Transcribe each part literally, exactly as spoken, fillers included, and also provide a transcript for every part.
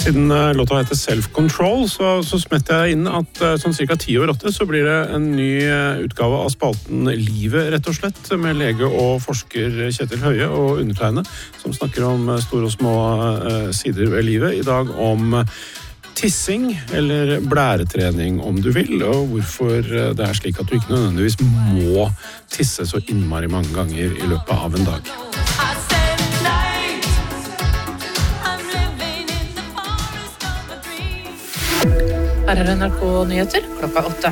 Siden låta heter Self-Control, så, så smetter jeg inn at sånn cirka ti over åtte så blir det en ny utgave av spalten Livet, rett og slett, med lege og forsker Kjetil Høie og undertegnede, som snakker om store og små sider ved livet. I dag om tissing, eller blæretrening om du vil, og hvorfor det er slik at du ikke nødvendigvis må tisse så innmari mange ganger i løpet av en dag. Her er N R K-nyheter klokka åtte.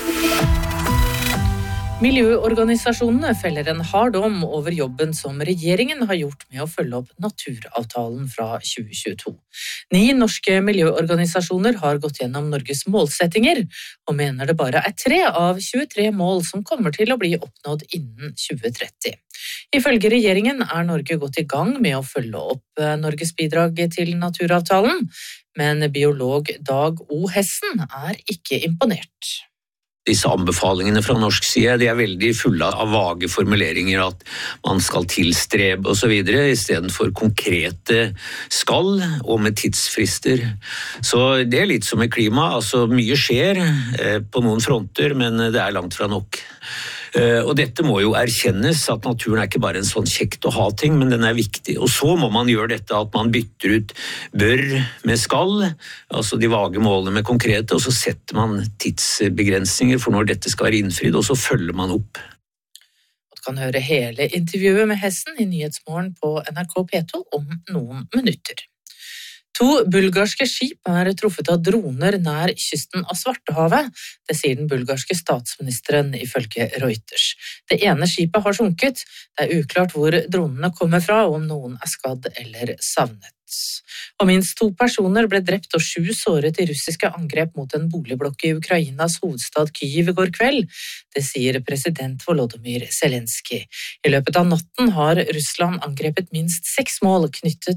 Miljøorganisasjonene feller en hard dom over jobben som regjeringen har gjort med å følge opp naturavtalen fra tjue tjueto. Ni norske miljøorganisasjoner har gått gjennom Norges målsettinger, og mener det bare er tre av tjuetre mål som kommer til å bli oppnådd innen tjue tretti. Ifølge regjeringen er Norge gått i gang med å følge opp Norges bidrag til naturavtalen, men biolog Dag O. Hessen er ikke imponert. Disse anbefalingene fra norsk side, de er veldig fulle av vage formuleringer at man skal tilstrebe og så videre, i stedet for konkrete skal og med tidsfrister. Så det er litt som med klima, altså mye skjer eh, på noen fronter, men det er langt fra nok. Eh, og dette må jo erkjennes, at naturen er ikke bare en sånn kjekt å ha ting, men den er viktig. Og så må man gjøre dette at man bytter ut bør med skal, altså de vage målene med konkrete, og så setter man tidsbegrensninger for når dette skal være innfridd, og så følger man opp. Du kan høre hele intervjuet med Hessen i Nyhetsmorgen på N R K P to om noen minutter. To bulgarske skip er truffet av droner nær kysten av Svartehavet, det sier den bulgarske statsministeren ifølge Reuters. Det ene skipet har sunket, det er uklart hvor dronene kommer fra, og om noen er skadd eller savnet. Og minst to personer ble drept og sju såret i russiske angrep mot en boligblokk i Ukrainas hovedstad Kyiv i går kveld. Det sier president Volodymyr Zelensky. I løpet av natten har Russland angrepet minst seks mål knyttet